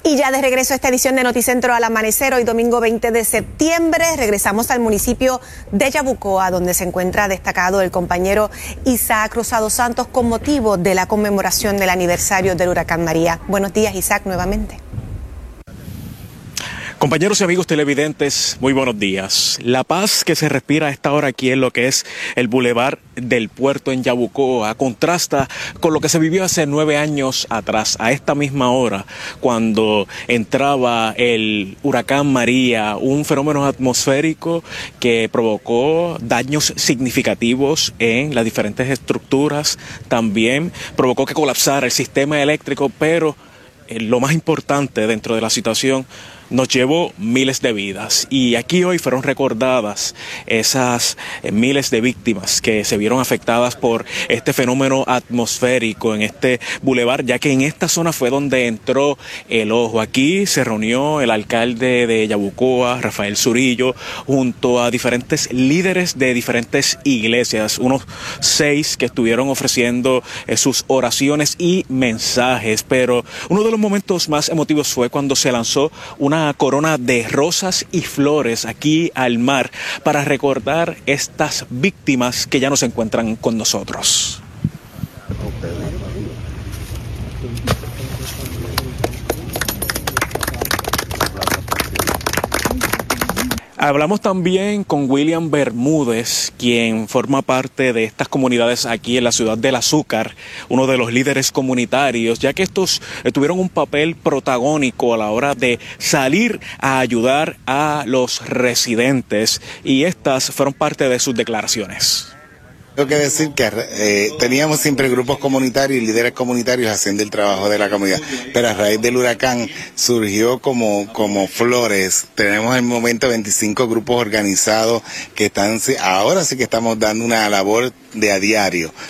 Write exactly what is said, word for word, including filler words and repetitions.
Y ya de regreso a esta edición de Noticentro al amanecer, hoy domingo veinte de septiembre, regresamos al municipio de Yabucoa, donde se encuentra destacado el compañero Isaac Rosado Santos con motivo de la conmemoración del aniversario del huracán María. Buenos días, Isaac, nuevamente. Compañeros y amigos televidentes, muy buenos días. La paz que se respira a esta hora aquí en lo que es el Boulevard del Puerto en Yabucoa contrasta con lo que se vivió hace nueve años atrás, a esta misma hora, cuando entraba el huracán María, un fenómeno atmosférico que provocó daños significativos en las diferentes estructuras, también provocó que colapsara el sistema eléctrico, pero eh, lo más importante dentro de la situación, nos llevó miles de vidas, y aquí hoy fueron recordadas esas eh, miles de víctimas que se vieron afectadas por este fenómeno atmosférico en este bulevar, ya que en esta zona fue donde entró el ojo. Aquí se reunió el alcalde de Yabucoa, Rafael Zurillo, junto a diferentes líderes de diferentes iglesias, unos seis que estuvieron ofreciendo eh, sus oraciones y mensajes, pero uno de los momentos más emotivos fue cuando se lanzó una corona de rosas y flores aquí al mar para recordar estas víctimas que ya no se encuentran con nosotros. Hablamos también con William Bermúdez, quien forma parte de estas comunidades aquí en la ciudad del Azúcar, uno de los líderes comunitarios, ya que estos tuvieron un papel protagónico a la hora de salir a ayudar a los residentes, y estas fueron parte de sus declaraciones. Tengo que decir que eh, teníamos siempre grupos comunitarios y líderes comunitarios haciendo el trabajo de la comunidad, pero a raíz del huracán surgió como, como flores. Tenemos en el momento veinticinco grupos organizados que están, ahora sí que estamos dando una labor de a diario.